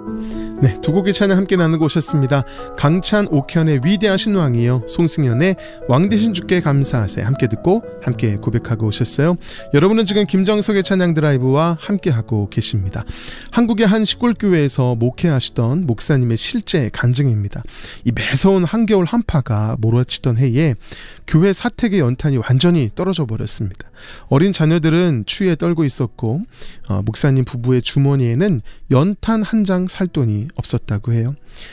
네, 두 곡의 찬양 함께 나누고 오셨습니다. 강찬 옥현의 위대하신 왕이요, 송승연의 왕 대신 주께 감사하세 함께 듣고 함께 고백하고 오셨어요. 여러분은 지금 김정석의 찬양 드라이브와 함께하고 계십니다. 한국의 한 시골교회에서 목회하시던 목사님의 실제 간증입니다. 이 매서운 한겨울 한파가 몰아치던 해에 교회 사택의 연탄이 완전히 떨어져 버렸습니다. 어린 자녀들은 추위에 떨고 있었고 목사님 부부의 주머니에는 연탄 한 장 살 돈이 없었다고 해요.